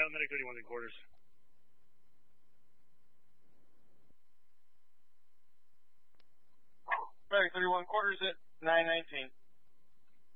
got medic 31 in quarters. Medic 31 quarters at 919.